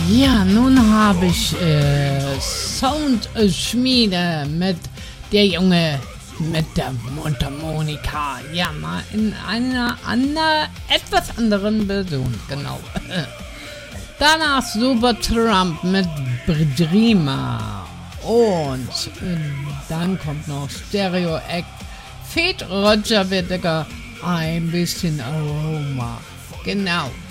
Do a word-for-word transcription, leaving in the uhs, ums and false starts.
Ja, nun habe ich äh, Soundschmiede mit der Junge mit der Mundharmonika. Ja, mal in einer, einer etwas anderen Version, genau. Danach Supertramp mit Dreamer. Und äh, dann kommt noch Stereo Act. Feed Roger Whittaker, ein bisschen Aroma. Genau.